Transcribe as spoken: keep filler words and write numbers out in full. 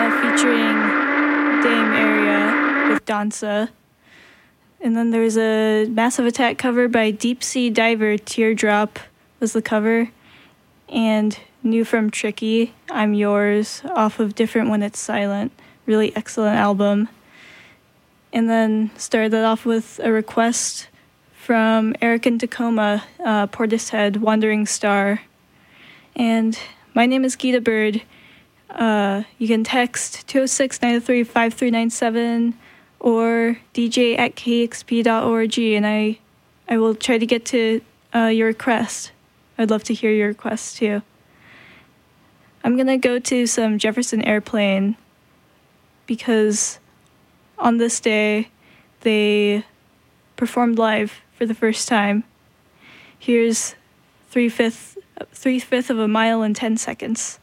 uh, featuring Dame Area with Dansa. And then there's a Massive Attack cover by Deep Sea Diver, Teardrop was the cover. And new from Tricky, I'm Yours, off of Different When It's Silent. Really excellent album. And then started that off with a request from Eric in Tacoma, uh, Portishead, Wandering Star. And my name is Gita Bird. Uh, you can text two oh six, nine oh three, five three nine seven or d j at k x p dot org, and I, I will try to get to uh, your request. I'd love to hear your requests too. I'm going to go to some Jefferson Airplane because on this day they performed live for the first time. Here's three-fifths, three-fifths of a mile in ten seconds.